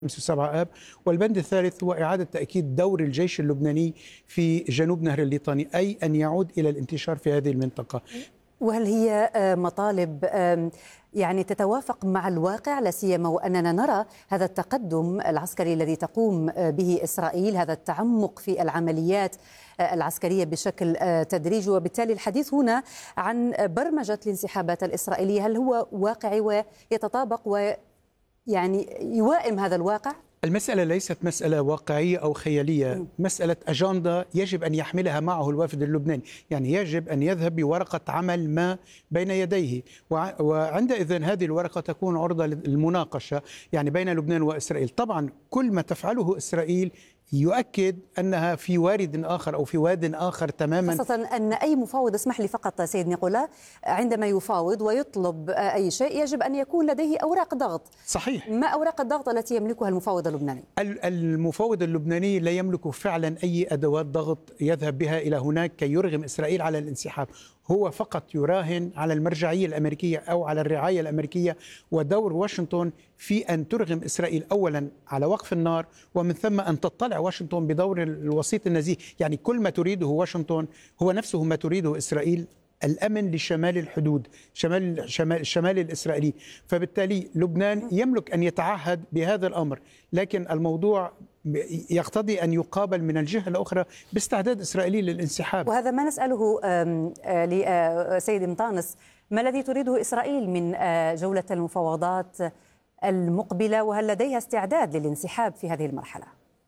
و7 آب. والبند الثالث هو إعادة تأكيد دور الجيش اللبناني في جنوب نهر الليطاني، أي أن يعود إلى الانتشار في هذه المنطقة. وهل هي مطالب يعني تتوافق مع الواقع، لا سيما وأننا نرى هذا التقدم العسكري الذي تقوم به إسرائيل، هذا التعمق في العمليات العسكرية بشكل تدريجي، وبالتالي الحديث هنا عن برمجة الانسحابات الإسرائيلية، هل هو واقعي ويتطابق ويعني يوائم هذا الواقع؟ المسألة ليست مسألة واقعية أو خيالية، مسألة أجندة يجب أن يحملها معه الوافد اللبناني، يعني يجب أن يذهب بورقة عمل ما بين يديه، وعندئذ هذه الورقة تكون عرضة للمناقشة يعني بين لبنان وإسرائيل. طبعا كل ما تفعله إسرائيل يؤكد أنها في وارد آخر أو في واد آخر تماما، خاصة أن أي مفاوض، اسمح لي فقط سيد نيقولا، عندما يفاوض ويطلب أي شيء يجب أن يكون لديه أوراق ضغط. صحيح. ما أوراق الضغط التي يملكها المفاوض اللبناني؟ المفاوض اللبناني لا يملك فعلا أي أدوات ضغط يذهب بها إلى هناك كي يرغم إسرائيل على الانسحاب، هو فقط يراهن على المرجعية الأمريكية أو على الرعاية الأمريكية، ودور واشنطن في أن ترغم إسرائيل أولا على وقف النار، ومن ثم أن تطلع واشنطن بدور الوسيط النزيه. يعني كل ما تريده واشنطن هو نفسه ما تريده إسرائيل، الأمن لشمال الحدود، الشمال الإسرائيلي. فبالتالي لبنان يملك أن يتعهد بهذا الأمر، لكن الموضوع يقتضي أن يقابل من الجهة الأخرى باستعداد إسرائيلي للانسحاب. وهذا ما نسأله لسيد مطانس، ما الذي تريده إسرائيل من جولة المفاوضات المقبلة، وهل لديها استعداد للانسحاب في هذه المرحلة؟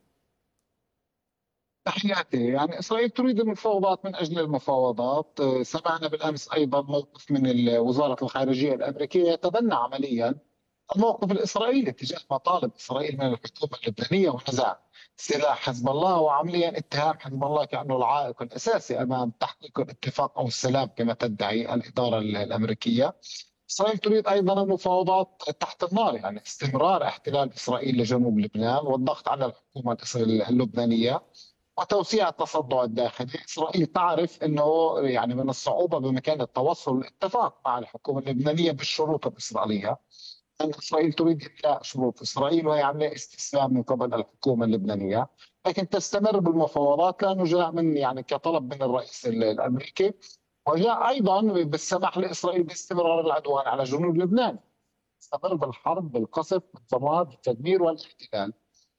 تحياتي. يعني إسرائيل تريد المفاوضات من أجل المفاوضات. سمعنا بالأمس أيضا موقف من وزارة الخارجية الأمريكية يتبنى عمليا الموقف الإسرائيلي تجاه مطالب إسرائيل من الحكومة اللبنانية ونزع سلاح حزب الله، وعمليا اتهام حزب الله كأنه العائق الأساسي أمام تحقيق الاتفاق أو السلام كما تدعي الإدارة الأمريكية. إسرائيل تريد أيضا المفاوضات تحت النار، يعني استمرار احتلال إسرائيل لجنوب لبنان والضغط على الحكومة اللبنانية وتوسيع التصدع الداخلي. إسرائيل تعرف أنه يعني من الصعوبة بمكان التوصل للاتفاق مع الحكومة اللبنانية بالشروط الإسرائيلية، أن إسرائيل تريد إلغاء شروط إسرائيل وهي عملية استسلام من قبل الحكومة اللبنانية، لكن تستمر بالمفاوضات لأنه جاء من يعني كطلب من الرئيس الأمريكي، وجاء أيضا بالسماح لإسرائيل باستمرار العدوان على جنوب لبنان، تستمر بالحرب بالقصف بالضرب بالتدمير والاحتلال.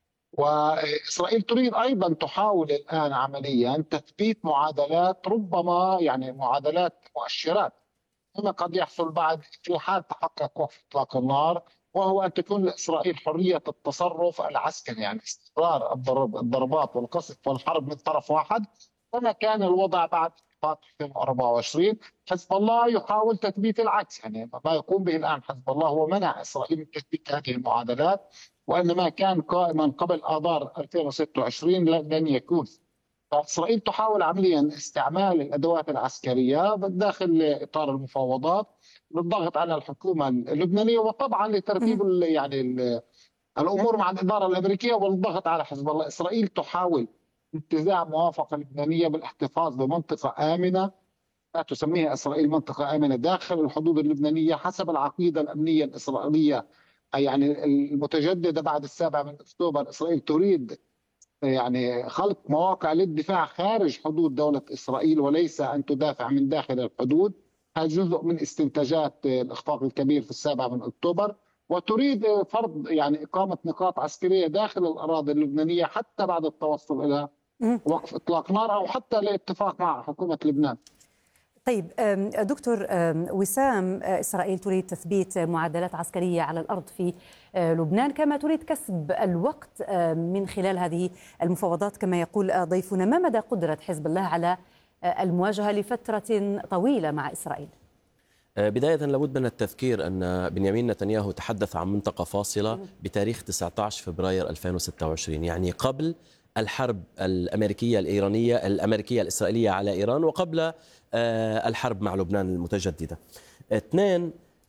وإسرائيل تريد أيضا تحاول الآن عمليا تثبيت معادلات، ربما يعني معادلات مؤشرات هنا قد يحصل بعد في حال تحقق وقف اطلاق النار، وهو ان تكون لاسرائيل حريه التصرف العسكري، يعني استمرار الضربات والقصف والحرب من طرف واحد كما كان الوضع بعد اتفاق 2024. حزب الله يحاول تثبيت العكس، يعني ما يقوم به الان حزب الله هو منع اسرائيل من تثبيت هذه المعادلات، وانما كان قائما قبل اذار 2026 لن يكون. فإسرائيل تحاول عمليا استعمال الأدوات العسكرية داخل إطار المفاوضات للضغط على الحكومة اللبنانية، وطبعا لترتيب يعني الأمور مع الإدارة الأمريكية والضغط على حزب الله. إسرائيل تحاول انتزاع موافقة لبنانية بالاحتفاظ بمنطقة آمنة، لا تسميها إسرائيل منطقة آمنة داخل الحدود اللبنانية حسب العقيدة الأمنية الإسرائيلية يعني المتجددة بعد 7 أكتوبر. إسرائيل تريد يعني خلق مواقع للدفاع خارج حدود دولة إسرائيل وليس أن تدافع من داخل الحدود، هذا جزء من استنتاجات الإخفاق الكبير في 7 أكتوبر. وتريد فرض يعني إقامة نقاط عسكرية داخل الأراضي اللبنانية حتى بعد التوصل إلى وقف إطلاق نار أو حتى لاتفاق مع حكومة لبنان. طيب دكتور وسام، إسرائيل تريد تثبيت معدلات عسكرية على الأرض في لبنان، كما تريد كسب الوقت من خلال هذه المفاوضات كما يقول ضيفنا. ما مدى قدرة حزب الله على المواجهة لفترة طويلة مع إسرائيل؟ بداية لابد من التذكير أن بنيامين نتنياهو تحدث عن منطقة فاصلة بتاريخ 19 فبراير 2026، يعني قبل الحرب الأمريكية الإسرائيلية على إيران وقبل الحرب مع لبنان المتجددة. 2،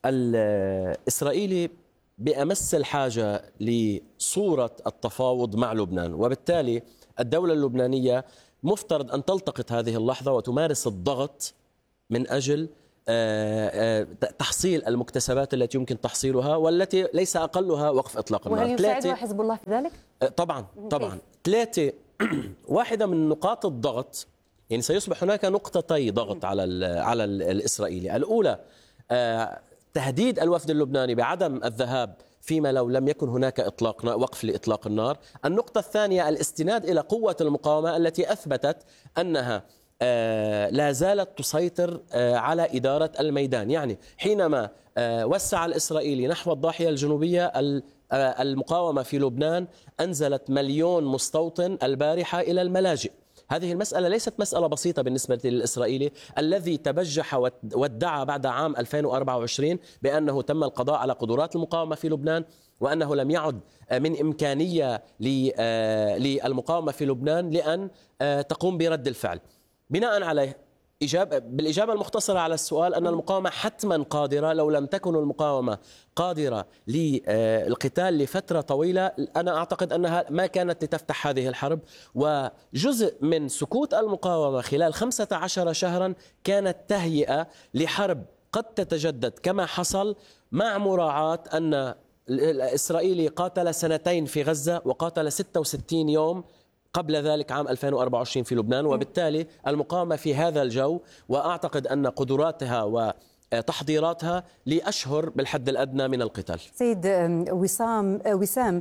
الإسرائيلي بأمس الحاجة لصورة التفاوض مع لبنان، وبالتالي الدولة اللبنانية مفترض أن تلتقط هذه اللحظة وتمارس الضغط من أجل تحصيل المكتسبات التي يمكن تحصيلها والتي ليس أقلها وقف إطلاق النار. وهل يساعد حزب الله في ذلك؟ طبعا. ثلاثة، واحدة من نقاط الضغط، يعني سيصبح هناك نقطتي ضغط على الإسرائيلي. الأولى تهديد الوفد اللبناني بعدم الذهاب فيما لو لم يكن هناك وقف لإطلاق النار. النقطة الثانية الاستناد إلى قوة المقاومة التي أثبتت أنها لا زالت تسيطر على إدارة الميدان. يعني حينما وسع الإسرائيلي نحو الضاحية الجنوبية، المقاومة في لبنان أنزلت 1,000,000 مستوطن البارحة إلى الملاجئ. هذه المسألة ليست مسألة بسيطة بالنسبة للإسرائيلي الذي تبجح وادعى بعد عام 2024 بأنه تم القضاء على قدرات المقاومة في لبنان، وأنه لم يعد من إمكانية للمقاومة في لبنان لأن تقوم برد الفعل. بناء عليه بالإجابة المختصرة على السؤال أن المقاومة حتما قادرة. لو لم تكن المقاومة قادرة للقتال لفترة طويلة، أنا أعتقد أنها ما كانت لتفتح هذه الحرب. وجزء من سكوت المقاومة خلال 15 شهرا كانت تهيئة لحرب قد تتجدد كما حصل، مع مراعاة أن الإسرائيلي قاتل 2 في غزة وقاتل 66 يوم قبل ذلك عام 2024 في لبنان، وبالتالي المقاومة في هذا الجو، وأعتقد أن قدراتها وتحضيراتها لأشهر بالحد الأدنى من القتال. سيد وسام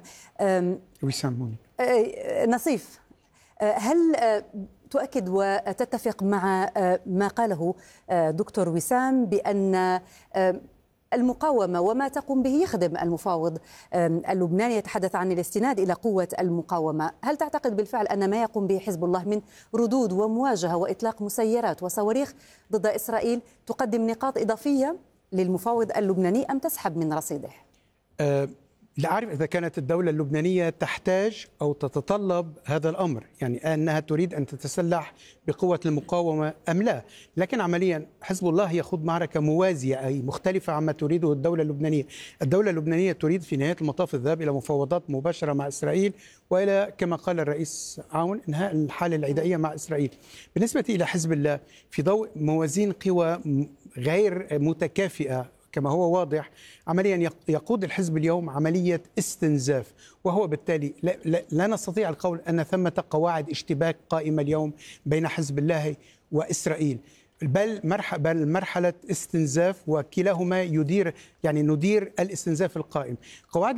نصيف، هل تؤكد وتتفق مع ما قاله دكتور وسام بأن المقاومة وما تقوم به يخدم المفاوض اللبناني؟ يتحدث عن الاستناد إلى قوة المقاومة. هل تعتقد بالفعل أن ما يقوم به حزب الله من ردود ومواجهة وإطلاق مسيرات وصواريخ ضد إسرائيل تقدم نقاط إضافية للمفاوض اللبناني أم تسحب من رصيده؟ لا أعرف إذا كانت الدولة اللبنانية تحتاج أو تتطلب هذا الأمر، يعني أنها تريد أن تتسلح بقوة المقاومة أم لا. لكن عمليا حزب الله يخوض معركة موازية أي مختلفة عما تريده الدولة اللبنانية. الدولة اللبنانية تريد في نهاية المطاف الذهاب إلى مفاوضات مباشرة مع إسرائيل، وإلى كما قال الرئيس عون إنهاء الحالة العدائية مع إسرائيل. بالنسبة إلى حزب الله في ضوء موازين قوى غير متكافئة كما هو واضح، عمليا يقود الحزب اليوم عملية استنزاف، وهو بالتالي لا نستطيع القول أن ثمة قواعد اشتباك قائمة اليوم بين حزب الله وإسرائيل، بل مرحلة استنزاف، وكلاهما ندير الاستنزاف القائم. قواعد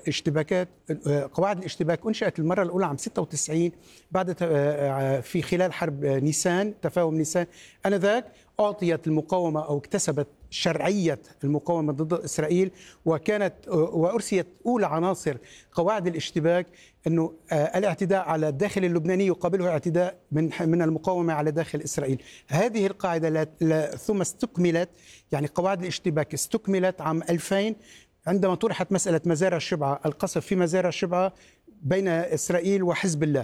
الاشتباك أنشأت المرة الأولى عام 96 بعد في خلال حرب نيسان، تفاهم نيسان. آنذاك أعطيت المقاومة أو اكتسبت شرعية المقاومة ضد إسرائيل، وأرسيت أولى عناصر قواعد الاشتباك أنه الاعتداء على الداخل اللبناني يقابله اعتداء من المقاومة على داخل إسرائيل. هذه القاعدة ثم استكملت، يعني قواعد الاشتباك استكملت عام 2000 عندما طرحت مسألة مزارع الشبعة، القصف في مزارع الشبعة بين إسرائيل وحزب الله،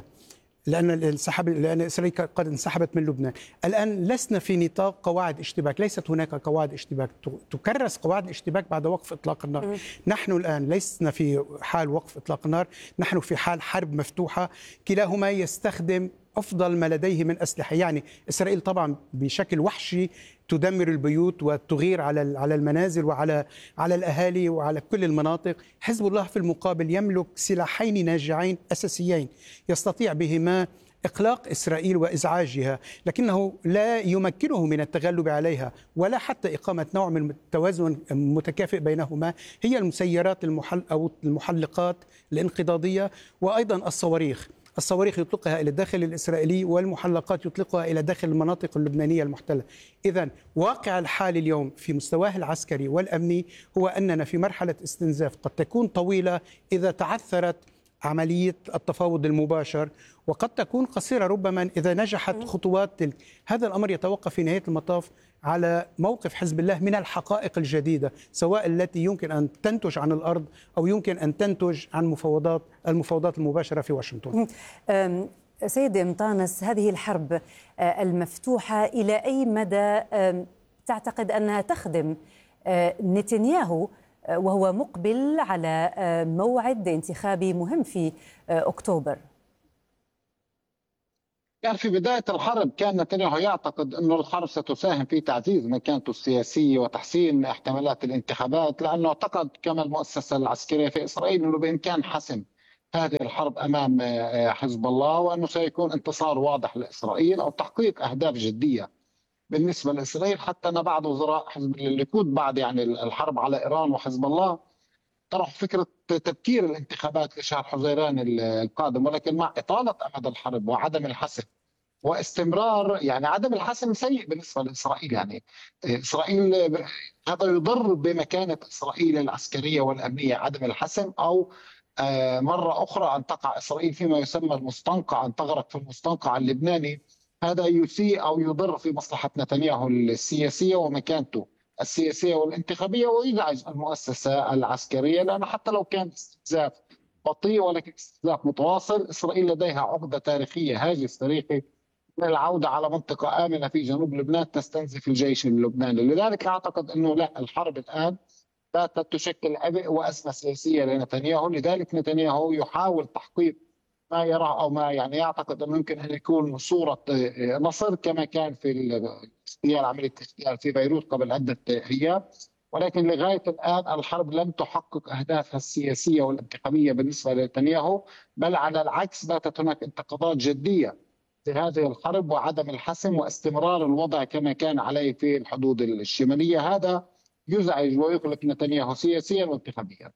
لأن إسرائيل قد انسحبت من لبنان. الآن لسنا في نطاق قواعد اشتباك، ليست هناك قواعد اشتباك، تكرس قواعد الاشتباك بعد وقف إطلاق النار. نحن الآن لسنا في حال وقف إطلاق النار، نحن في حال حرب مفتوحة، كلاهما يستخدم أفضل ما لديه من أسلحة. يعني إسرائيل طبعا بشكل وحشي تدمر البيوت وتغير على المنازل وعلى الأهالي وعلى كل المناطق. حزب الله في المقابل يملك سلاحين ناجعين أساسيين يستطيع بهما إقلاق إسرائيل وإزعاجها، لكنه لا يمكنه من التغلب عليها ولا حتى إقامة نوع من التوازن متكافئ بينهما. هي المسيرات أو المحلقات الانقضاضية، وأيضا الصواريخ يطلقها إلى الداخل الإسرائيلي، والمحلقات يطلقها إلى داخل المناطق اللبنانية المحتلة. إذن واقع الحال اليوم في مستواه العسكري والأمني هو أننا في مرحلة استنزاف قد تكون طويلة إذا تعثرت عملية التفاوض المباشر، وقد تكون قصيرة ربما إذا نجحت خطوات تلك. هذا الأمر يتوقف في نهاية المطاف على موقف حزب الله من الحقائق الجديدة، سواء التي يمكن أن تنتج عن الأرض أو يمكن أن تنتج عن المفاوضات المباشرة في واشنطن. سيد مطانس، هذه الحرب المفتوحة إلى أي مدى تعتقد أنها تخدم نتنياهو وهو مقبل على موعد انتخابي مهم في أكتوبر؟ كان في بداية الحرب كان نتنياهو يعتقد أن الحرب ستساهم في تعزيز مكانته السياسية وتحسين احتمالات الانتخابات، لأنه اعتقد كما المؤسسة العسكرية في إسرائيل أنه بإمكان حسم هذه الحرب أمام حزب الله، وأنه سيكون انتصار واضح لإسرائيل أو تحقيق أهداف جدية بالنسبة لإسرائيل. حتى أن بعض وزراء حزب الليكود بعد يعني الحرب على إيران وحزب الله طرح فكرة تبكير الانتخابات لشهر حزيران القادم، ولكن مع إطالة أمد الحرب وعدم الحسم واستمرار، يعني عدم الحسم سيء بالنسبة لإسرائيل. يعني إسرائيل هذا يضر بمكانة إسرائيل العسكرية والأمنية، عدم الحسم، أو مرة أخرى أن تقع إسرائيل فيما يسمى المستنقع، أن تغرق في المستنقع اللبناني. هذا يسيء أو يضر في مصلحة نتنياهو السياسية ومكانته السياسية والانتخابية، ويزعج المؤسسة العسكرية، لأن حتى لو كان استنزاف بطيء ولكن استنزاف متواصل، إسرائيل لديها عقدة تاريخية، هاجس تاريخي من العودة على منطقة آمنة في جنوب لبنان تستنزف الجيش اللبناني. لذلك أعتقد أنه لا، الحرب الآن باتت تشكل عبء وأزمة سياسية لنتنياهو. لذلك نتنياهو يحاول تحقيق ما يراه أو ما يعني يعتقد أنه يمكن أن يكون صورة نصر، كما كان في الاغتيال، عملية الاغتيال في بيروت قبل عدة أيام. ولكن لغاية الآن الحرب لم تحقق أهدافها السياسية والانتخابية بالنسبة لنتنياهو، بل على العكس باتت هناك انتقادات جدية لهذه الحرب وعدم الحسم واستمرار الوضع كما كان عليه في الحدود الشمالية. هذا يزعج ويقلق نتنياهو سياسيا وانتخابيا.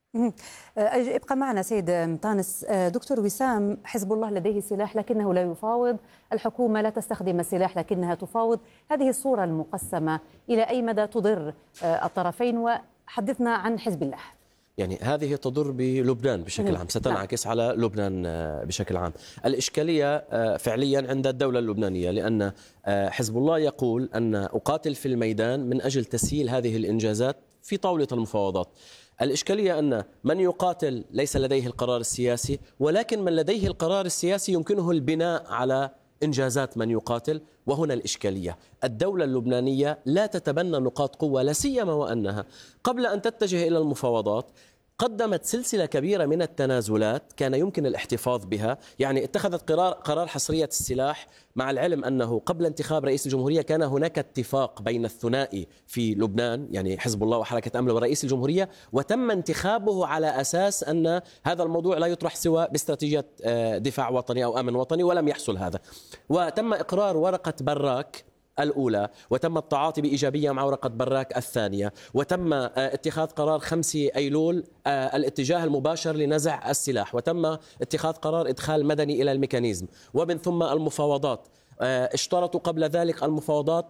ابقى معنا سيد مطانس. دكتور وسام، حزب الله لديه سلاح لكنه لا يفاوض، الحكومة لا تستخدم السلاح لكنها تفاوض، هذه الصورة المقسمة إلى أي مدى تضر الطرفين؟ وحدثنا عن حزب الله. يعني هذه تضر بلبنان بشكل عام، ستنعكس على لبنان بشكل عام. الإشكالية فعليا عند الدولة اللبنانية، لأن حزب الله يقول أن أقاتل في الميدان من أجل تسهيل هذه الإنجازات في طاولة المفاوضات. الإشكالية أن من يقاتل ليس لديه القرار السياسي، ولكن من لديه القرار السياسي يمكنه البناء على إنجازات من يقاتل. وهنا الإشكالية، الدولة اللبنانية لا تتبنى نقاط قوة، لا سيما وأنها قبل أن تتجه إلى المفاوضات قدمت سلسلة كبيرة من التنازلات كان يمكن الاحتفاظ بها. يعني اتخذت قرار حصرية السلاح، مع العلم أنه قبل انتخاب رئيس الجمهورية كان هناك اتفاق بين الثنائي في لبنان، يعني حزب الله وحركة أمل ورئيس الجمهورية، وتم انتخابه على أساس أن هذا الموضوع لا يطرح سوى باستراتيجية دفاع وطني أو أمن وطني، ولم يحصل هذا. وتم إقرار ورقة براك الأولى، وتم التعاطي بإيجابية مع ورقة براك الثانية، وتم اتخاذ قرار 5 أيلول الاتجاه المباشر لنزع السلاح، وتم اتخاذ قرار إدخال مدني إلى الميكانيزم، ومن ثم المفاوضات. اشترطوا قبل ذلك المفاوضات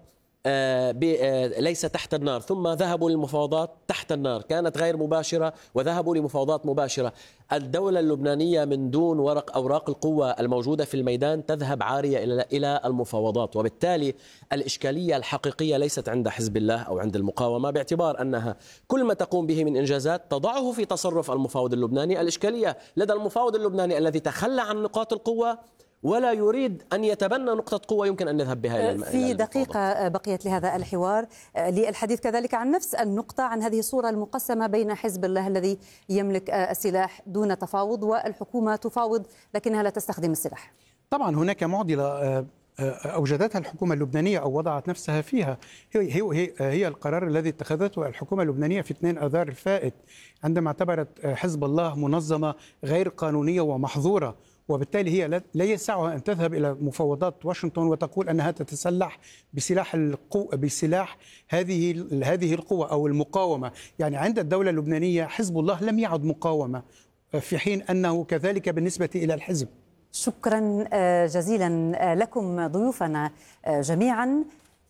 ليس تحت النار، ثم ذهبوا للمفاوضات تحت النار، كانت غير مباشرة، وذهبوا لمفاوضات مباشرة. الدولة اللبنانية من دون أوراق القوة الموجودة في الميدان تذهب عارية إلى المفاوضات. وبالتالي الإشكالية الحقيقية ليست عند حزب الله أو عند المقاومة، باعتبار أنها كل ما تقوم به من إنجازات تضعه في تصرف المفاوض اللبناني. الإشكالية لدى المفاوض اللبناني الذي تخلى عن نقاط القوة ولا يريد أن يتبنى نقطة قوة يمكن أن نذهب بها إلى في دقيقة بقيت لهذا الحوار للحديث كذلك عن نفس النقطة، عن هذه الصورة المقسمة بين حزب الله الذي يملك السلاح دون تفاوض والحكومة تفاوض لكنها لا تستخدم السلاح. طبعا هناك معضلة أوجدتها الحكومة اللبنانية أو وضعت نفسها فيها، هي القرار الذي اتخذته الحكومة اللبنانية في 2 آذار الفائت، عندما اعتبرت حزب الله منظمة غير قانونية ومحظورة، وبالتالي هي لا يسعها أن تذهب إلى مفاوضات واشنطن وتقول أنها تتسلح بسلاح هذه القوة أو المقاومة. يعني عند الدولة اللبنانية حزب الله لم يعد مقاومة، في حين أنه كذلك بالنسبة إلى الحزب. شكرا جزيلا لكم ضيوفنا جميعا.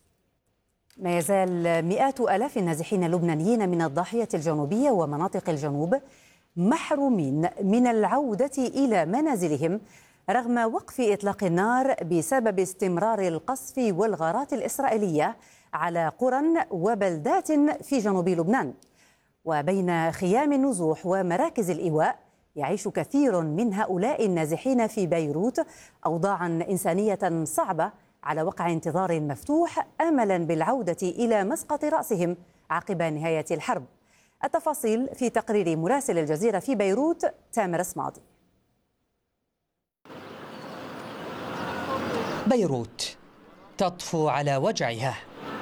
ما يزال مئات آلاف النازحين اللبنانيين من الضاحية الجنوبية ومناطق الجنوب محرومين من العودة إلى منازلهم رغم وقف إطلاق النار بسبب استمرار القصف والغارات الإسرائيلية على قرى وبلدات في جنوب لبنان. وبين خيام النزوح ومراكز الإيواء يعيش كثير من هؤلاء النازحين في بيروت أوضاعا إنسانية صعبة على وقع انتظار مفتوح أملا بالعودة إلى مسقط رأسهم عقب نهاية الحرب. التفاصيل في تقرير مراسل الجزيرة في بيروت تامر اسماضي. بيروت تطفو على وجعها،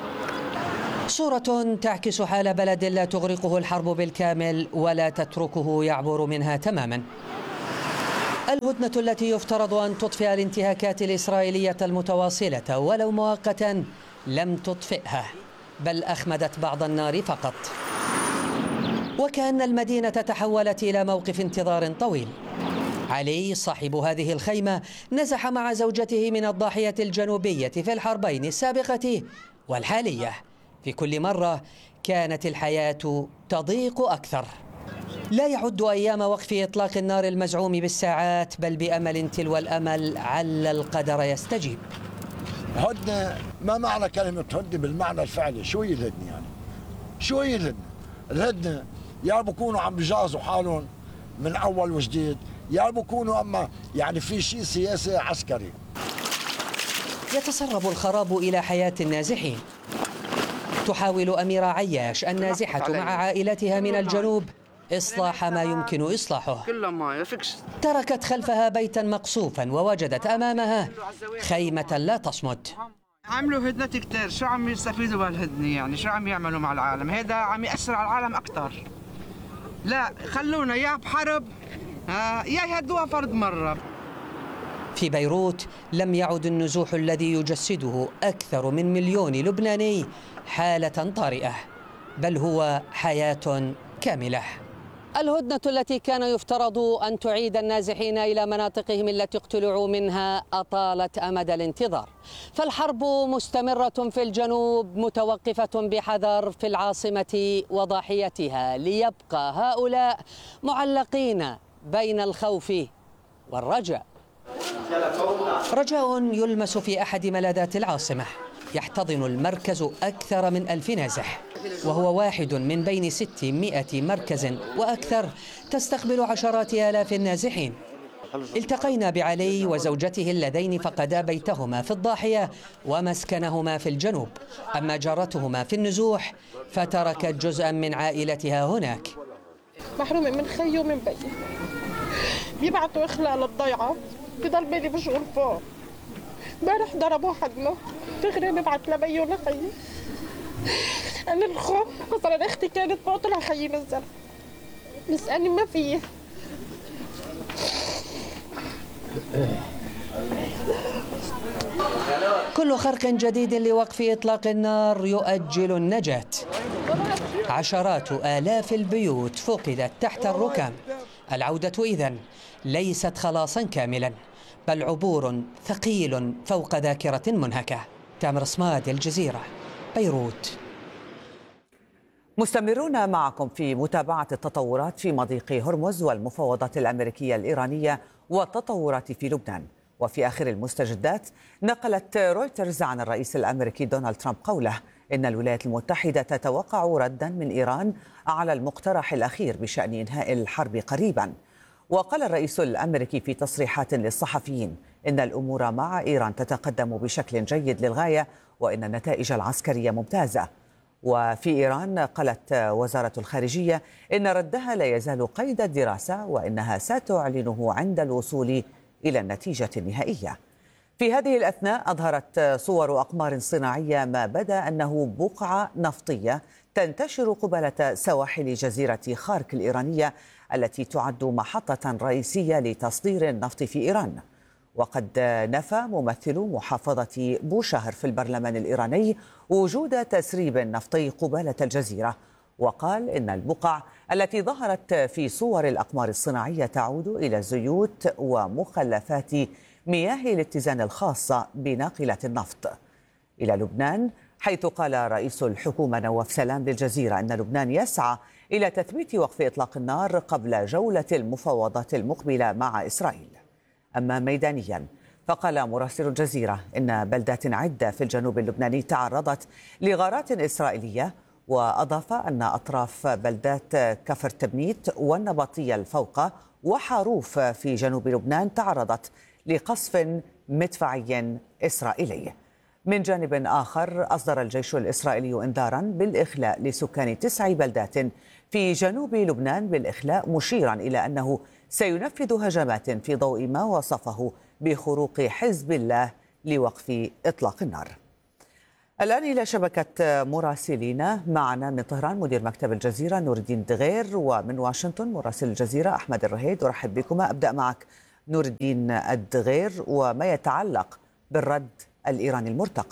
صورة تعكس حال بلد لا تغرقه الحرب بالكامل ولا تتركه يعبر منها تماما. الهدنة التي يفترض أن تطفئ الانتهاكات الإسرائيلية المتواصلة ولو مؤقتا لم تطفئها، بل أخمدت بعض النار فقط، وكأن المدينة تحولت إلى موقف انتظار طويل. علي صاحب هذه الخيمة نزح مع زوجته من الضاحية الجنوبية في الحربين السابقة والحالية. في كل مرة كانت الحياة تضيق أكثر. لا يعد أيام وقف إطلاق النار المزعوم بالساعات، بل بأمل تلو الأمل عل القدر يستجيب. هدنة، ما معنى كلمة هدنة بالمعنى الفعلي؟ شو هي الهدنة يعني؟ شو هي الهدنة؟ الهدنة يا بكونوا عم بجازوا حالهم من أول وجديد، يا بكونوا أما يعني في شيء سياسي عسكري. يتسرب الخراب إلى حياة النازحين. تحاول أميرة عياش النازحة مع عائلتها من الجنوب إصلاح ما يمكن إصلاحه. تركت خلفها بيتا مقصوفا ووجدت أمامها خيمة لا تصمد. عملوا هدنة كتير، شو عم يستفيدوا بهالهدنة يعني؟ شو عم يعملوا مع العالم؟ هذا عم يأثر على العالم أكثر. لا خلونا يا بحرب يا يهدوها فرد مرة. في بيروت لم يعد النزوح الذي يجسده أكثر من 1,000,000 لبناني حالة طارئة، بل هو حياة كاملة. الهدنة التي كان يفترض أن تعيد النازحين إلى مناطقهم التي اقتلعوا منها أطالت أمد الانتظار، فالحرب مستمرة في الجنوب متوقفة بحذر في العاصمة وضاحيتها، ليبقى هؤلاء معلقين بين الخوف والرجاء. رجاء يلمس في أحد ملاذات العاصمة. يحتضن المركز أكثر من 1000 نازح، وهو واحد من بين 600 مركز وأكثر تستقبل عشرات آلاف النازحين. التقينا بعلي وزوجته اللذين فقدا بيتهما في الضاحية ومسكنهما في الجنوب، أما جارتهما في النزوح فتركت جزءا من عائلتها هناك. محرومة من خي ومن بي، بيبعتوا إخلاء للضيعة، بضل بيلي بشغل فوق. امبارح ضربوا حدنا، دغري ببعت لبي ولخيي. أنا الخوف مثلا أختي كانت فوق، طلع خيي نزل، بس أنا ما فيه. كل خرق جديد لوقف إطلاق النار يؤجل النجاة. عشرات آلاف البيوت فقدت تحت الركام. العودة إذن ليست خلاصا كاملا، بل عبور ثقيل فوق ذاكرة منهكة. تامر صماد، الجزيرة، بيروت. مستمرون معكم في متابعة التطورات في مضيق هرمز والمفاوضات الأمريكية الإيرانية والتطورات في لبنان. وفي آخر المستجدات نقلت رويترز عن الرئيس الأمريكي دونالد ترامب قوله إن الولايات المتحدة تتوقع ردا من إيران على المقترح الأخير بشأن إنهاء الحرب قريبا. وقال الرئيس الأمريكي في تصريحات للصحفيين إن الأمور مع إيران تتقدم بشكل جيد للغاية وإن النتائج العسكرية ممتازة. وفي إيران قالت وزارة الخارجية إن ردها لا يزال قيد الدراسة وإنها ستعلنه عند الوصول إلى النتيجة النهائية. في هذه الأثناء أظهرت صور أقمار صناعية ما بدا أنه بقعة نفطية تنتشر قبالة سواحل جزيرة خارك الإيرانية التي تعد محطة رئيسية لتصدير النفط في إيران. وقد نفى ممثل محافظة بوشهر في البرلمان الإيراني وجود تسريب نفطي قبالة الجزيرة، وقال إن البقع التي ظهرت في صور الأقمار الصناعية تعود إلى الزيوت ومخلفات مياه الاتزان الخاصة بناقلة النفط. إلى لبنان، حيث قال رئيس الحكومة نواف سلام للجزيرة أن لبنان يسعى إلى تثبيت وقف إطلاق النار قبل جولة المفاوضات المقبلة مع إسرائيل. أما ميدانيا، فقال مراسل الجزيرة إن بلدات عدة في الجنوب اللبناني تعرضت لغارات إسرائيلية، وأضاف أن أطراف بلدات كفر تبنيت والنبطية الفوقة وحاروف في جنوب لبنان تعرضت لقصف مدفعي إسرائيلي. من جانب آخر، أصدر الجيش الإسرائيلي إنذارا بالإخلاء لسكان 9 بلدات في جنوب لبنان بالإخلاء، مشيرا إلى أنه سينفذ هجمات في ضوء ما وصفه بخروق حزب الله لوقف إطلاق النار. الآن إلى شبكة مراسلينا. معنا من طهران مدير مكتب الجزيرة نور الدين دغير، ومن واشنطن مراسل الجزيرة أحمد الرهيد. أرحب بكما. أبدأ معك نور الدين الدغير، وما يتعلق بالرد الإيراني المرتقب.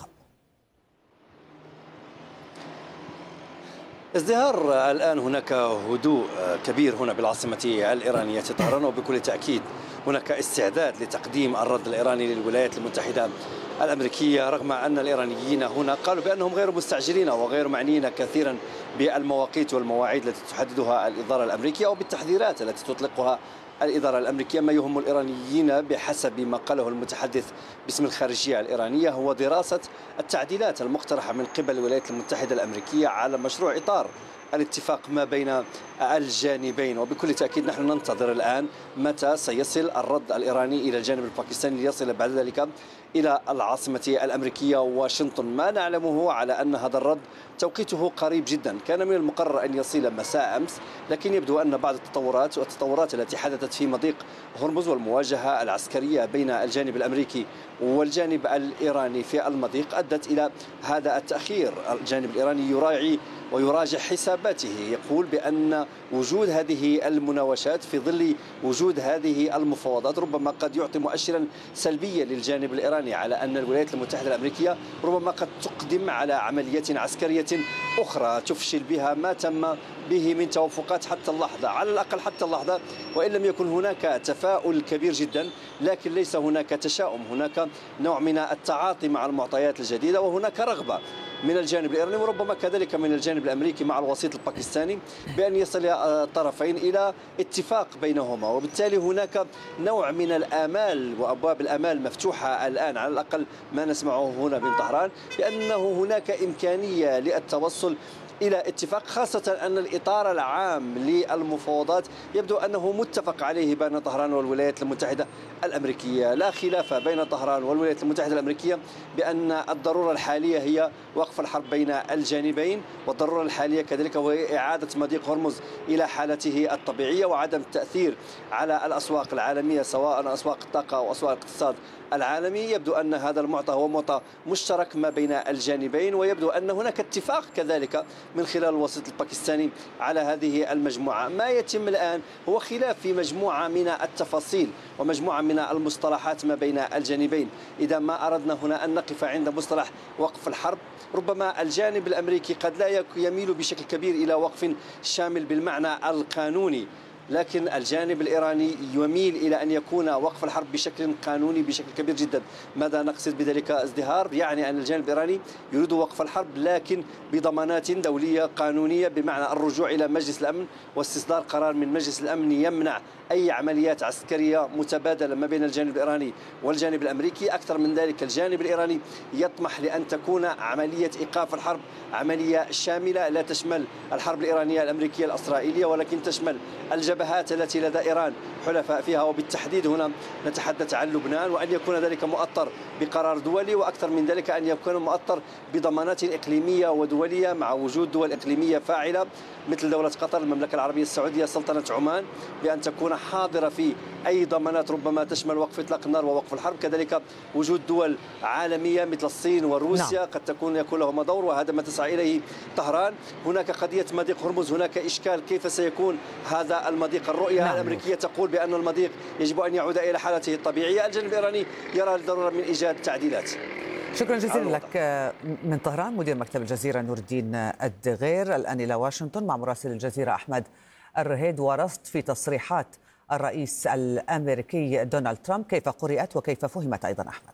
ازدهار الآن هناك هدوء كبير هنا بالعاصمة الإيرانية طهران، وبكل تأكيد هناك استعداد لتقديم الرد الإيراني للولايات المتحدة الأمريكية، رغم أن الإيرانيين هنا قالوا بأنهم غير مستعجلين وغير معنيين كثيرا بالمواقيت والمواعيد التي تحددها الإدارة الأمريكية وبالتحذيرات التي تطلقها الإدارة الأمريكية. ما يهم الإيرانيين بحسب ما قاله المتحدث باسم الخارجية الإيرانية هو دراسة التعديلات المقترحة من قبل الولايات المتحدة الأمريكية على مشروع إطار الاتفاق ما بين الجانبين. وبكل تأكيد نحن ننتظر الآن متى سيصل الرد الإيراني إلى الجانب الباكستاني ليصل بعد ذلك إلى العاصمة الأمريكية واشنطن. ما نعلمه على أن هذا الرد توقيته قريب جدا، كان من المقرر أن يصل مساء أمس، لكن يبدو أن بعض التطورات التي حدثت في مضيق هرمز والمواجهة العسكرية بين الجانب الأمريكي والجانب الإيراني في المضيق أدت إلى هذا التأخير. الجانب الإيراني يراعي ويراجع حساباته، يقول بأن وجود هذه المناوشات في ظل وجود هذه المفاوضات ربما قد يعطي مؤشرا سلبيا للجانب الإيراني على أن الولايات المتحدة الأمريكية ربما قد تقدم على عمليات عسكرية أخرى تفشل بها ما تم به من توافقات حتى اللحظة، على الأقل حتى اللحظة. وإن لم يكن هناك تفاؤل كبير جدا، لكن ليس هناك تشاؤم، هناك نوع من التعاطي مع المعطيات الجديدة، وهناك رغبة من الجانب الإيراني وربما كذلك من الجانب الأمريكي مع الوسيط الباكستاني بأن يصل الطرفين إلى اتفاق بينهما. وبالتالي هناك نوع من الآمال وأبواب الآمال مفتوحة الآن، على الأقل ما نسمعه هنا من طهران، بأنه هناك إمكانية للتوصل إلى اتفاق، خاصة أن الإطار العام للمفاوضات يبدو أنه متفق عليه بين طهران والولايات المتحدة الأمريكية. لا خلاف بين طهران والولايات المتحدة الأمريكية بأن الضرورة الحالية هي وقف الحرب بين الجانبين، والضرورة الحالية كذلك وهي إعادة مضيق هرمز إلى حالته الطبيعية وعدم التأثير على الأسواق العالمية سواء أسواق الطاقة أو أسواق الاقتصاد العالمي. يبدو أن هذا المعطى هو معطى مشترك ما بين الجانبين، ويبدو أن هناك اتفاق كذلك من خلال الوسيط الباكستاني على هذه المجموعة. ما يتم الآن هو خلاف في مجموعة من التفاصيل ومجموعة من المصطلحات ما بين الجانبين. إذا ما أردنا هنا أن نقف عند مصطلح وقف الحرب، ربما الجانب الأمريكي قد لا يميل بشكل كبير إلى وقف شامل بالمعنى القانوني، لكن الجانب الإيراني يميل إلى أن يكون وقف الحرب بشكل قانوني بشكل كبير جدا. ماذا نقصد بذلك ازدهار؟ يعني أن الجانب الإيراني يريد وقف الحرب لكن بضمانات دولية قانونية، بمعنى الرجوع إلى مجلس الأمن واستصدار قرار من مجلس الأمن يمنع أي عمليات عسكرية متبادلة ما بين الجانب الإيراني والجانب الأمريكي. أكثر من ذلك الجانب الإيراني يطمح لأن تكون عملية إيقاف الحرب عملية شاملة لا تشمل الحرب الإيرانية الأمريكية الإسرائيلية، ولكن تشمل الجبهات التي لدى إيران حلفاء فيها، وبالتحديد هنا نتحدث عن لبنان، وأن يكون ذلك مؤطر بقرار دولي، وأكثر من ذلك أن يكون مؤطر بضمانات إقليمية ودولية مع وجود دول إقليمية فاعلة مثل دولة قطر، المملكة العربية السعودية، سلطنة عمان، بأن تكون حاضرة في أي ضمانات ربما تشمل وقف إطلاق النار ووقف الحرب. كذلك وجود دول عالمية مثل الصين وروسيا قد يكون لهما دور، وهذا ما تسعى إليه طهران. هناك قضية مضيق هرمز، هناك إشكال كيف سيكون هذا المضيق. الرؤية الأمريكية تقول بأن المضيق يجب أن يعود إلى حالته الطبيعية، الجانب الإيراني يرى الضرورة من إيجاد تعديلات. شكرا جزيلا لك من طهران مدير مكتب الجزيرة نور الدين الدغير. الآن إلى واشنطن مع مراسل الجزيرة أحمد الرهيد ورصد في تصريحات الرئيس الأمريكي دونالد ترامب، كيف قرأت وكيف فهمت أيضا أحمد؟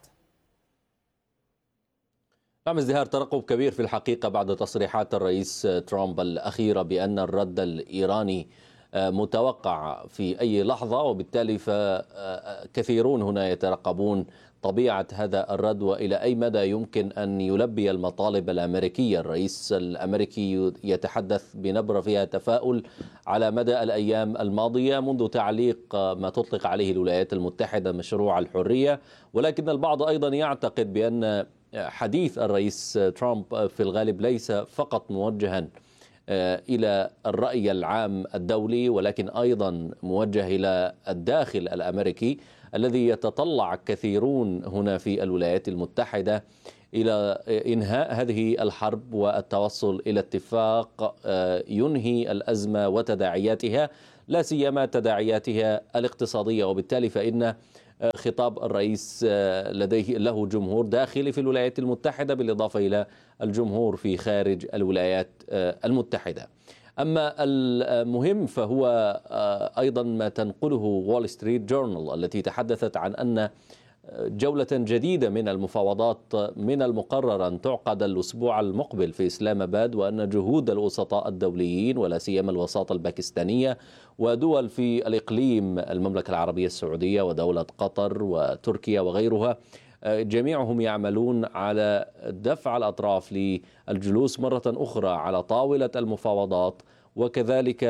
نعم، ازدهار ترقب كبير في الحقيقة بعد تصريحات الرئيس ترامب الأخيرة بأن الرد الإيراني متوقع في أي لحظة، وبالتالي فكثيرون هنا يترقبون طبيعة هذا الرد وإلى أي مدى يمكن أن يلبي المطالب الأمريكية. الرئيس الأمريكي يتحدث بنبرة فيها تفاؤل على مدى الأيام الماضية منذ تعليق ما تطلق عليه الولايات المتحدة مشروع الحرية، ولكن البعض أيضا يعتقد بأن حديث الرئيس ترامب في الغالب ليس فقط موجها إلى الرأي العام الدولي، ولكن أيضا موجه إلى الداخل الأمريكي. الذي يتطلع كثيرون هنا في الولايات المتحدة إلى إنهاء هذه الحرب والتوصل إلى اتفاق ينهي الأزمة وتداعياتها، لا سيما تداعياتها الاقتصادية. وبالتالي فإن خطاب الرئيس لديه له جمهور داخلي في الولايات المتحدة بالإضافة إلى الجمهور في خارج الولايات المتحدة. أما المهم فهو أيضا ما تنقله وول ستريت جورنال التي تحدثت عن أن جولة جديدة من المفاوضات من المقرر أن تعقد الأسبوع المقبل في إسلام آباد، وأن جهود الوسطاء الدوليين ولا سيما الوساطة الباكستانية ودول في الإقليم المملكة العربية السعودية ودولة قطر وتركيا وغيرها جميعهم يعملون على دفع الأطراف للجلوس مرة أخرى على طاولة المفاوضات، وكذلك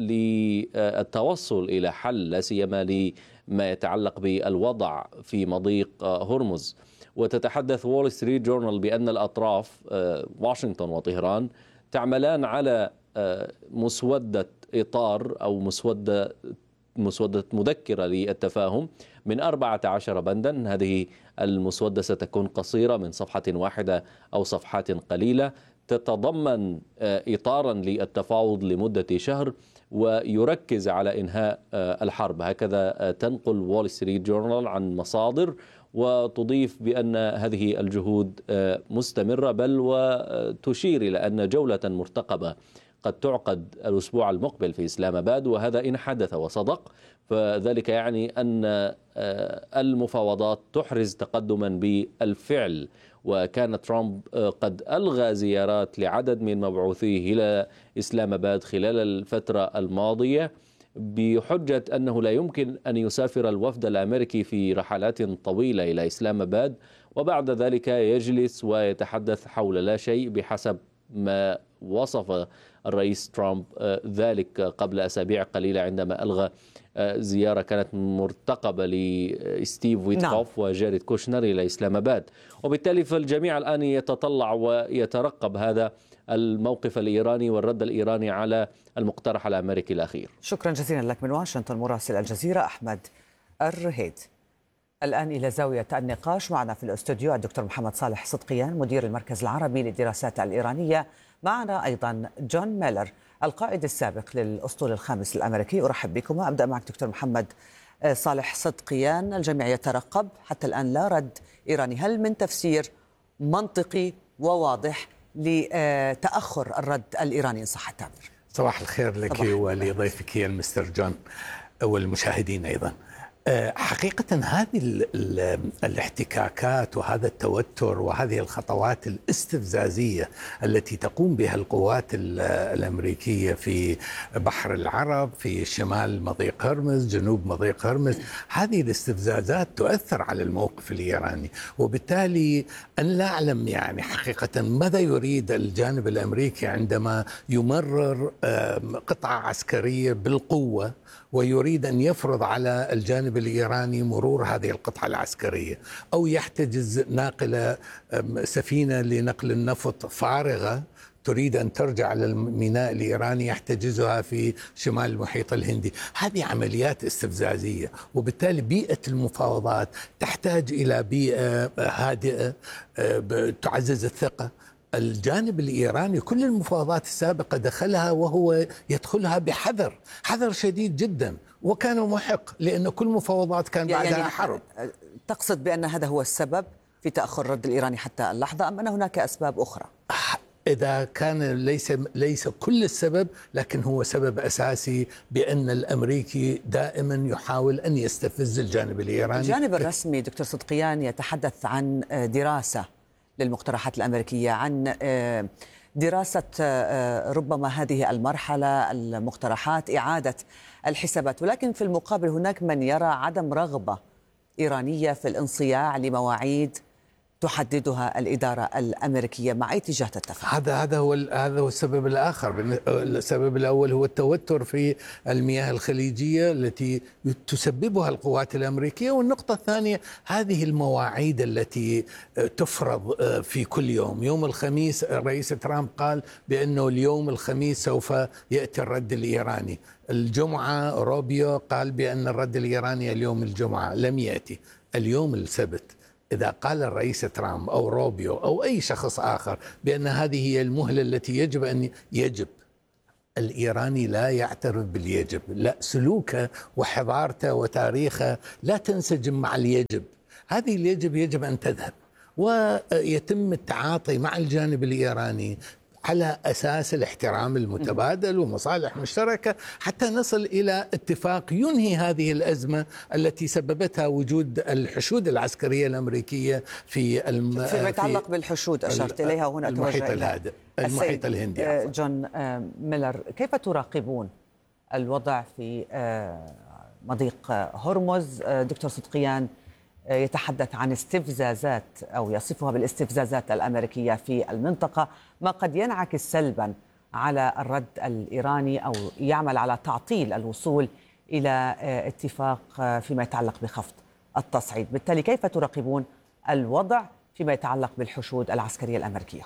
للتوصل إلى حل لا سيما لما يتعلق بالوضع في مضيق هرمز. وتتحدث وول ستريت جورنال بأن الأطراف واشنطن وطهران تعملان على مسودة إطار أو مسودة مذكرة للتفاهم من 14 بندا. هذه المسودة ستكون قصيرة من صفحة واحدة أو صفحات قليلة، تتضمن إطارا للتفاوض لمدة شهر ويركز على إنهاء الحرب. هكذا تنقل وول ستريت جورنال عن مصادر، وتضيف بأن هذه الجهود مستمرة، بل وتشير إلى أن جولة مرتقبة قد تعقد الأسبوع المقبل في إسلام آباد، وهذا إن حدث وصدق فذلك يعني أن المفاوضات تحرز تقدما بالفعل. وكان ترامب قد ألغى زيارات لعدد من مبعوثيه إلى إسلام آباد خلال الفترة الماضية بحجة أنه لا يمكن أن يسافر الوفد الأمريكي في رحلات طويلة إلى إسلام آباد وبعد ذلك يجلس ويتحدث حول لا شيء، بحسب ما وصف الرئيس ترامب ذلك قبل أسابيع قليلة عندما ألغى زيارة كانت مرتقبة لستيف ويتكوف وجاريد كوشنر إلى إسلام آباد. وبالتالي فالجميع الآن يتطلع ويترقب هذا الموقف الإيراني والرد الإيراني على المقترح الأمريكي الأخير. شكرا جزيلا لك من واشنطن مراسل الجزيرة أحمد الرهيد. الآن إلى زاوية النقاش معنا في الاستوديو الدكتور محمد صالح صدقيان مدير المركز العربي للدراسات الإيرانية، معنا أيضا جون ميلر القائد السابق للأسطول الخامس الأمريكي. أرحب بكم وأبدأ معك دكتور محمد صالح صدقيان. الجميع يترقب، حتى الآن لا رد إيراني، هل من تفسير منطقي وواضح لتأخر الرد الإيراني إن صح التعبير؟ صباح الخير لك ولضيفك المستر جون والمشاهدين أيضا. حقيقة هذه الاحتكاكات وهذا التوتر وهذه الخطوات الاستفزازية التي تقوم بها القوات الأمريكية في بحر العرب، في شمال مضيق هرمز، جنوب مضيق هرمز، هذه الاستفزازات تؤثر على الموقف الإيراني، وبالتالي أن لا أعلم يعني حقيقة ماذا يريد الجانب الأمريكي عندما يمرر قطعة عسكرية بالقوة ويريد أن يفرض على الجانب الإيراني مرور هذه القطعة العسكرية، أو يحتجز ناقلة سفينة لنقل النفط فارغة تريد أن ترجع للميناء الإيراني يحتجزها في شمال المحيط الهندي. هذه عمليات استفزازية، وبالتالي بيئة المفاوضات تحتاج إلى بيئة هادئة تعزز الثقة. الجانب الإيراني كل المفاوضات السابقة دخلها وهو يدخلها بحذر، حذر شديد جدا، وكان محق لأن كل مفاوضات كان بعدها يعني حرب. تقصد بأن هذا هو السبب في تأخر الرد الإيراني حتى اللحظة، أم أن هناك أسباب أخرى؟ إذا كان ليس كل السبب، لكن هو سبب أساسي بأن الأمريكي دائما يحاول أن يستفز الجانب الإيراني. الجانب الرسمي دكتور صدقيان يتحدث عن دراسة للمقترحات الأمريكية، عن دراسة ربما هذه المرحلة المقترحات إعادة الحسابات، ولكن في المقابل هناك من يرى عدم رغبة إيرانية في الانصياع لمواعيد تحددها الإدارة الأمريكية مع أي اتجاه تتفق؟ هذا هو السبب الآخر. السبب الأول هو التوتر في المياه الخليجية التي تسببها القوات الأمريكية، والنقطة الثانية هذه المواعيد التي تفرض في كل يوم. يوم الخميس الرئيس ترامب قال بأنه اليوم الخميس سوف يأتي الرد الإيراني، الجمعة روبيو قال بأن الرد الإيراني اليوم الجمعة، لم يأتي. اليوم السبت إذا قال الرئيس ترامب أو روبيو أو أي شخص آخر بأن هذه هي المهلة التي يجب الإيراني لا يعترف باليجب، لا، سلوكه وحضارته وتاريخه لا تنسجم مع اليجب. هذه اليجب يجب أن تذهب، ويتم التعاطي مع الجانب الإيراني على أساس الاحترام المتبادل ومصالح مشتركة حتى نصل إلى اتفاق ينهي هذه الأزمة التي سببتها وجود الحشود العسكرية الأمريكية فيما يتعلق بالحشود أشرت إليها هنا المحيط الهندي. جون ميلر، كيف تراقبون الوضع في مضيق هرمز؟ دكتور صدقيان يتحدث عن استفزازات أو يصفها بالاستفزازات الأمريكية في المنطقة، ما قد ينعكس سلبا على الرد الإيراني أو يعمل على تعطيل الوصول إلى اتفاق فيما يتعلق بخفض التصعيد. بالتالي كيف تراقبون الوضع فيما يتعلق بالحشود العسكرية الأمريكية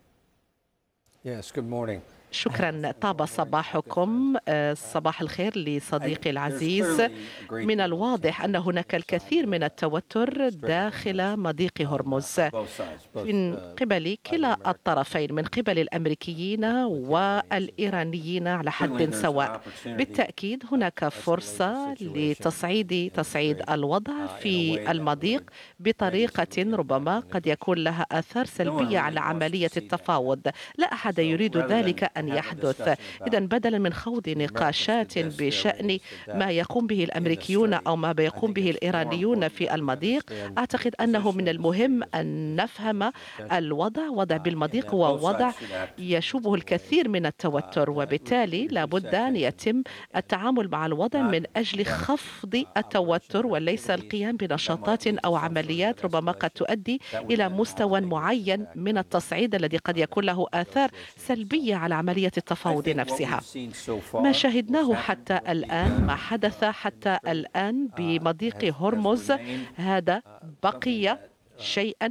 هناك؟ Yes, good morning. شكرا، طاب صباحكم. صباح الخير لصديقي العزيز. من الواضح أن هناك الكثير من التوتر داخل مضيق هرمز من قبل كلا الطرفين، من قبل الأمريكيين والإيرانيين على حد سواء. بالتأكيد هناك فرصة تصعيد الوضع في المضيق بطريقة ربما قد يكون لها آثار سلبية على عملية التفاوض. لا أحد يريد ذلك أن يحدث. إذن بدلا من خوض نقاشات بشأن ما يقوم به الأمريكيون أو ما يقوم به الإيرانيون في المضيق، أعتقد أنه من المهم أن نفهم وضع بالمضيق هو وضع يشوبه الكثير من التوتر، وبالتالي لابد أن يتم التعامل مع الوضع من أجل خفض التوتر وليس القيام بنشاطات أو عمليات ربما قد تؤدي إلى مستوى معين من التصعيد الذي قد يكون له آثار سلبية على عملية التفاوض نفسها. ما شاهدناه حتى الآن، ما حدث حتى الآن بمضيق هرمز، هذا بقي شيئا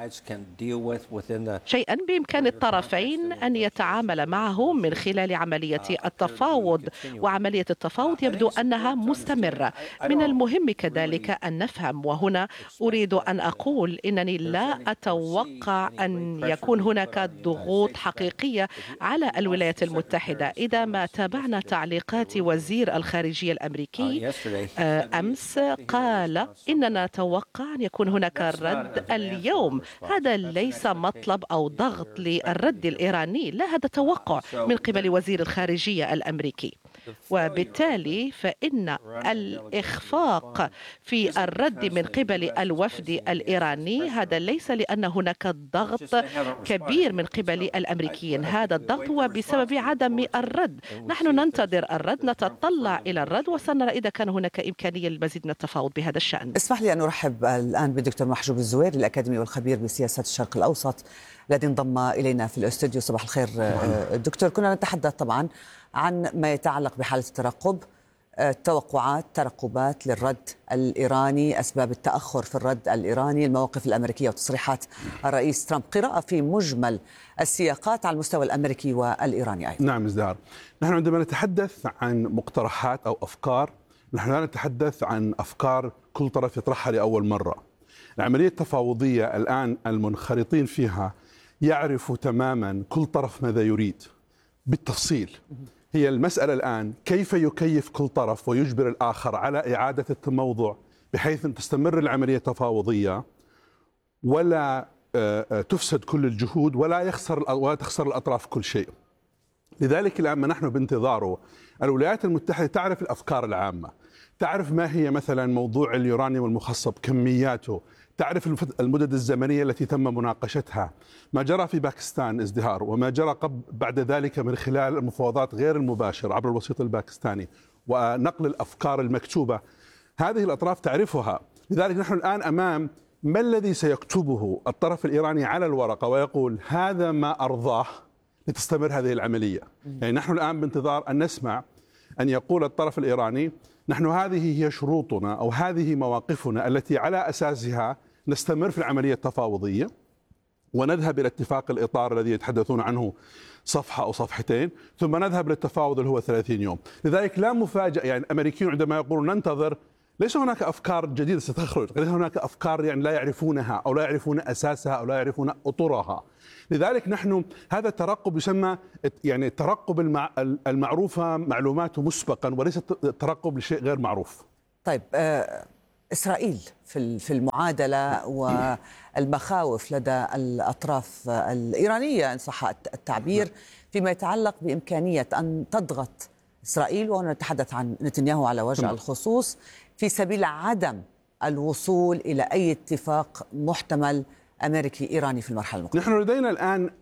بإمكان الطرفين أن يتعامل معه من خلال عملية التفاوض، وعملية التفاوض يبدو أنها مستمرة. من المهم كذلك أن نفهم، وهنا أريد أن أقول إنني لا أتوقع أن يكون هناك ضغوط حقيقية على الولايات المتحدة. إذا ما تابعنا تعليقات وزير الخارجية الأمريكي أمس، قال إننا نتوقع أن يكون هناك رد اليوم. هذا ليس مطلب أو ضغط للرد الإيراني، لا، هذا توقع من قبل وزير الخارجية الأمريكي. وبالتالي فإن الإخفاق في الرد من قبل الوفد الإيراني هذا ليس لأن هناك ضغط كبير من قبل الأمريكيين، هذا الضغط هو بسبب عدم الرد. نحن ننتظر الرد، نتطلع إلى الرد، وسنرى إذا كان هناك إمكانية للمزيد من التفاوض بهذا الشأن. اسمح لي أن أرحب الآن بالدكتور محجوب الزويري الأكاديمي والخبير بسياسة الشرق الأوسط الذي انضم إلينا في الاستوديو. صباح الخير دكتور. كنا نتحدث طبعا عن ما يتعلق بحالة الترقب، توقعات، ترقبات للرد الإيراني، أسباب التأخر في الرد الإيراني، المواقف الأمريكية وتصريحات الرئيس ترامب، قراءة في مجمل السياقات على المستوى الأمريكي والإيراني أيضا. نعم ازدهار، نحن عندما نتحدث عن مقترحات أو أفكار، نحن لا نتحدث عن أفكار كل طرف يطرحها لأول مرة. العملية التفاوضية الآن المنخرطين فيها يعرفوا تماما كل طرف ماذا يريد بالتفصيل. هي المسألة الآن كيف يكيف كل طرف ويجبر الآخر على إعادة التموضع بحيث أن تستمر العملية التفاوضية ولا تفسد كل الجهود ولا تخسر الأطراف كل شيء. لذلك الآن ما نحن بانتظاره، الولايات المتحدة تعرف الأفكار العامة، تعرف ما هي مثلا موضوع اليورانيوم المخصب، كمياته، تعرف المدد الزمنية التي تم مناقشتها، ما جرى في باكستان ازدهار، وما جرى بعد ذلك من خلال المفاوضات غير المباشرة عبر الوسيط الباكستاني ونقل الأفكار المكتوبة، هذه الأطراف تعرفها. لذلك نحن الآن أمام ما الذي سيكتبه الطرف الإيراني على الورقة ويقول هذا ما أرضاه لتستمر هذه العملية؟ يعني نحن الآن بانتظار أن نسمع أن يقول الطرف الإيراني نحن هذه هي شروطنا أو هذه مواقفنا التي على أساسها نستمر في العملية التفاوضية ونذهب إلى اتفاق الإطار الذي يتحدثون عنه صفحة أو صفحتين، ثم نذهب للتفاوض اللي هو 30 يوم. لذلك لا مفاجأة، يعني الأمريكيون عندما يقولون ننتظر، ليس هناك أفكار جديدة ستخرج، ليس هناك أفكار يعني لا يعرفونها أو لا يعرفون أساسها أو لا يعرفون أطرها. لذلك نحن هذا الترقب يسمى يعني الترقب المعروفة معلوماته مسبقا وليس الترقب لشيء غير معروف. طيب إسرائيل في المعادلة والمخاوف لدى الأطراف الإيرانية إن صح التعبير فيما يتعلق بإمكانية أن تضغط إسرائيل، ونتحدث عن نتنياهو على وجه الخصوص، في سبيل عدم الوصول إلى أي اتفاق محتمل أمريكي إيراني في المرحلة المقبلة. نحن لدينا الآن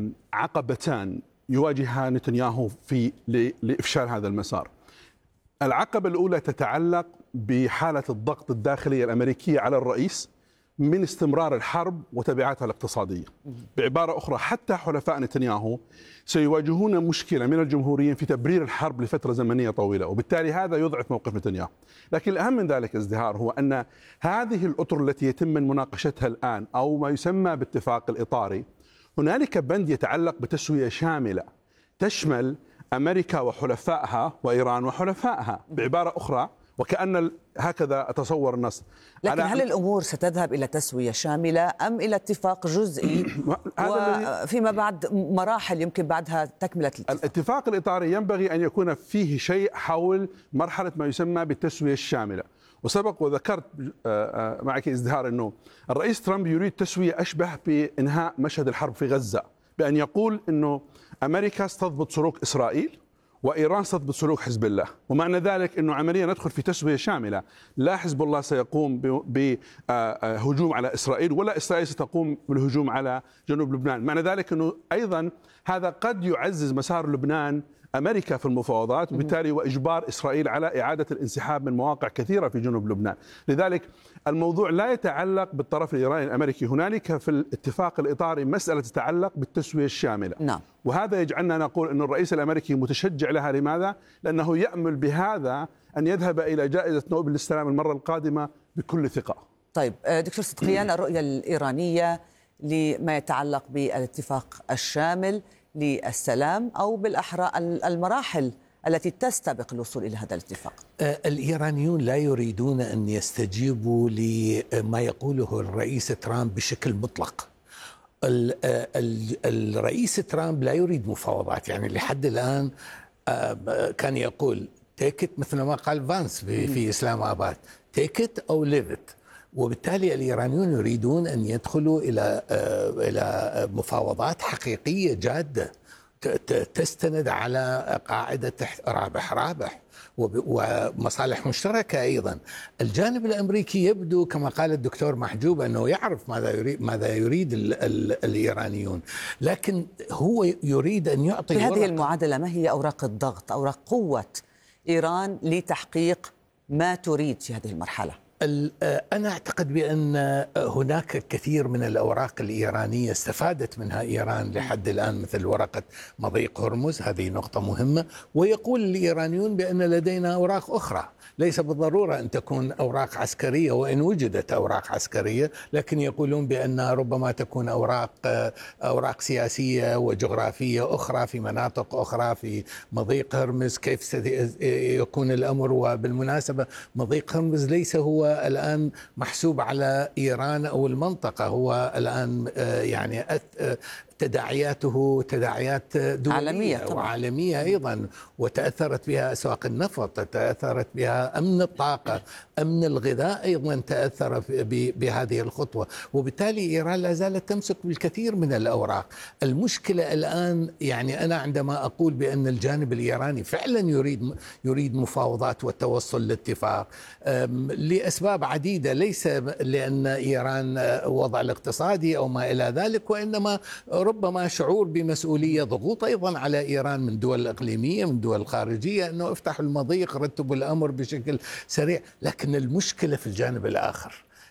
عقبتان يواجهها نتنياهو لإفشال هذا المسار. العقبة الأولى تتعلق بحالة الضغط الداخلية الأمريكية على الرئيس من استمرار الحرب وتبعاتها الاقتصادية. بعبارة أخرى، حتى حلفاء نتنياهو سيواجهون مشكلة من الجمهوريين في تبرير الحرب لفترة زمنية طويلة، وبالتالي هذا يضعف موقف نتنياهو. لكن الأهم من ذلك ازدهار هو أن هذه الأطر التي يتم من مناقشتها الآن أو ما يسمى باتفاق الإطاري، هنالك بند يتعلق بتسوية شاملة تشمل أمريكا وحلفائها وإيران وحلفائها. بعبارة أخرى، وكأن هكذا أتصور النص. لكن هل الأمور ستذهب إلى تسوية شاملة أم إلى اتفاق جزئي وفيما بعد مراحل يمكن بعدها تكملة الاتفاق؟ الاتفاق الإطاري ينبغي أن يكون فيه شيء حول مرحلة ما يسمى بالتسوية الشاملة. وسبق وذكرت معك ازدهار أنه الرئيس ترامب يريد تسوية أشبه بإنهاء مشهد الحرب في غزة، بأن يقول أنه أمريكا ستضبط سلوك إسرائيل وإيران ستضبط سلوك حزب الله، ومعنى ذلك أنه عمليا ندخل في تسوية شاملة. لا حزب الله سيقوم بهجوم على إسرائيل ولا إسرائيل ستقوم بالهجوم على جنوب لبنان. معنى ذلك أنه أيضا هذا قد يعزز مسار لبنان أمريكا في المفاوضات، وبالتالي وإجبار إسرائيل على إعادة الانسحاب من مواقع كثيرة في جنوب لبنان. لذلك الموضوع لا يتعلق بالطرف الإيراني الأمريكي، هنالك في الاتفاق الإطاري مسألة تتعلق بالتسوية الشاملة. نعم. وهذا يجعلنا نقول أن الرئيس الأمريكي متشجع لها. لماذا؟ لأنه يأمل بهذا أن يذهب إلى جائزة نوبل للسلام المرة القادمة بكل ثقة. طيب دكتور صدقيان، الرؤية الإيرانية لما يتعلق بالاتفاق الشامل للسلام أو بالأحرى المراحل التي تستبق الوصول إلى هذا الاتفاق؟ الإيرانيون لا يريدون أن يستجيبوا لما يقوله الرئيس ترامب بشكل مطلق. الرئيس ترامب لا يريد مفاوضات، يعني لحد الآن كان يقول تيكت، مثل ما قال فانس في إسلام آباد، تيكت أو ليفت. وبالتالي الإيرانيون يريدون أن يدخلوا إلى مفاوضات حقيقية جادة تستند على قاعدة رابح رابح ومصالح مشتركة. أيضا الجانب الأمريكي يبدو كما قال الدكتور محجوب أنه يعرف ماذا يريد الإيرانيون، لكن هو يريد أن يعطي في هذه المعادلة ما هي أوراق الضغط، أوراق قوة إيران لتحقيق ما تريد في هذه المرحلة؟ أنا أعتقد بأن هناك كثير من الأوراق الإيرانية استفادت منها إيران لحد الآن، مثل ورقة مضيق هرمز، هذه نقطة مهمة. ويقول الإيرانيون بأن لدينا أوراق أخرى، ليس بالضرورة أن تكون أوراق عسكرية، وإن وجدت أوراق عسكرية لكن يقولون بأنها ربما تكون أوراق سياسية وجغرافية أخرى في مناطق أخرى في مضيق هرمز. كيف سيكون الأمر؟ وبالمناسبة مضيق هرمز ليس هو الآن محسوب على إيران أو المنطقة، هو الآن يعني تداعياته تداعيات دولية عالمية وعالمية أيضا، وتأثرت بها أسواق النفط، تأثرت بها أمن الطاقة، أمن الغذاء أيضا تأثر بهذه الخطوة. وبالتالي إيران لا زالت تمسك بالكثير من الأوراق. المشكلة الآن، يعني أنا عندما أقول بأن الجانب الإيراني فعلا يريد مفاوضات والتوصل لاتفاق لأسباب عديدة، ليس لأن إيران وضع الاقتصادي أو ما إلى ذلك، وإنما ربما شعور بمسؤولية، ضغوط أيضا على إيران من دول إقليمية من دول خارجية أنه افتحوا المضيق، رتبوا الأمر بشكل سريع. لكن المشكلة في الجانب الآخر،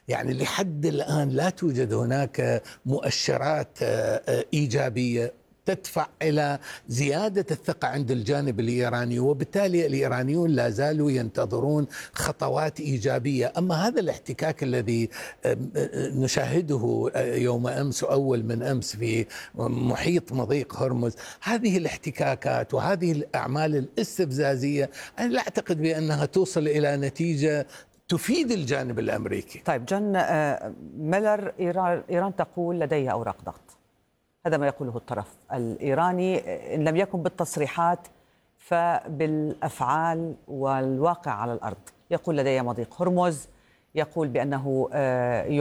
يعني لحد الآن لا توجد هناك مؤشرات إيجابية تدفع إلى زيادة الثقة عند الجانب الإيراني، وبالتالي الإيرانيون لا زالوا ينتظرون خطوات إيجابية. أما هذا الاحتكاك الذي نشاهده يوم أمس وأول من أمس في محيط مضيق هرمز، هذه الاحتكاكات وهذه الأعمال الاستفزازية أنا لا أعتقد بأنها توصل إلى نتيجة تفيد الجانب الأمريكي. طيب جون ميلر، إيران تقول لديها أوراق ضغط، هذا ما يقوله الطرف الإيراني، إن لم يكن بالتصريحات فبالأفعال والواقع على الأرض. يقول لدي مضيق هرمز، يقول بأنه